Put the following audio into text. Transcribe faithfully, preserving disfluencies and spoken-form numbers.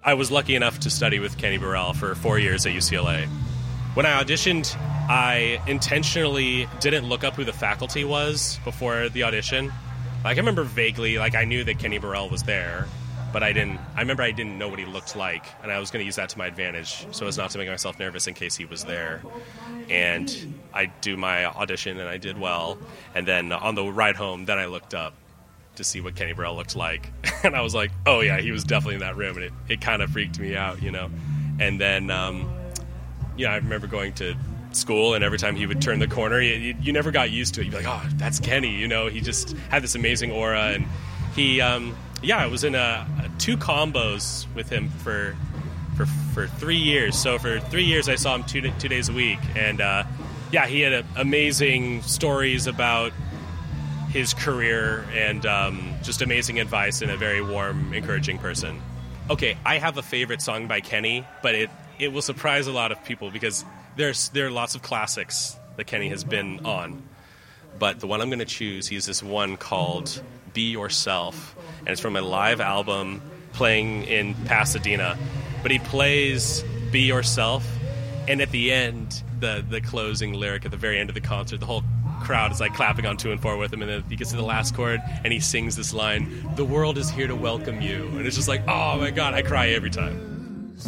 I was lucky enough to study with Kenny Burrell for four years at U C L A. When I auditioned, I intentionally didn't look up who the faculty was before the audition. Like, I remember vaguely, like, I knew that Kenny Burrell was there, but I didn't, I remember I didn't know what he looked like, and I was going to use that to my advantage so as not to make myself nervous in case he was there. And I do my audition, and I did well. And then on the ride home, then I looked up to see what Kenny Burrell looked like. And I was like, oh, yeah, he was definitely in that room, and it, it kind of freaked me out, you know. And then, um, you know, I remember going to school, and every time he would turn the corner, you, you, you never got used to it. You'd be like, oh, that's Kenny, you know. He just had this amazing aura, and he... Um, Yeah, I was in a, a two combos with him for for for three years. So for three years, I saw him two two days a week, and uh, yeah, he had a, amazing stories about his career and um, just amazing advice, and a very warm, encouraging person. Okay, I have a favorite song by Kenny, but it it will surprise a lot of people because there's there are lots of classics that Kenny has been on. But the one I'm going to choose, he has this one called Be Yourself, and it's from a live album playing in Pasadena. But he plays Be Yourself, and at the end, the, the closing lyric at the very end of the concert, the whole crowd is like clapping on two and four with him, and then he gets to the last chord, and he sings this line, "The world is here to welcome you." And it's just like, oh my God, I cry every time.